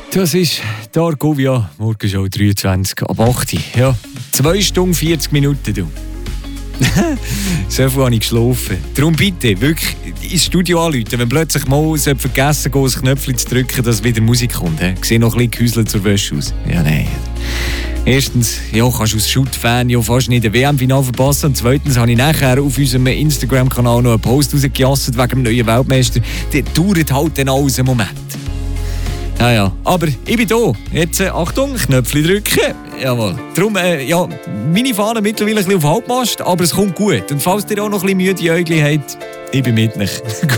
Das ist die Argovia Morgenshow 23 ab 8 Uhr. Ja, 2 Stunden 40 Minuten. Du. So viel habe ich geschlafen. Darum bitte, wirklich ins Studio anrufen, wenn plötzlich mal vergessen geht, das Knöpfchen zu drücken, dass wieder Musik kommt. Ich sehe noch ein bisschen gehäuselt zur Wäsche aus. Ja, nein. Erstens, ja, kannst du als Shoot-Fan ja fast nicht den WM-Final verpassen. Und zweitens habe ich nachher auf unserem Instagram-Kanal noch einen Post rausgejasset wegen dem neuen Weltmeister. Der dauert halt dann alles einen Moment. Ja, aber ich bin da. Jetzt, Achtung, Knöpfchen drücken. Jawohl. Darum, ja, meine Fahne mittlerweile ein bisschen auf Halbmast, aber es kommt gut. Und falls ihr auch noch ein bisschen müde Äugel habt, ich bin mit euch.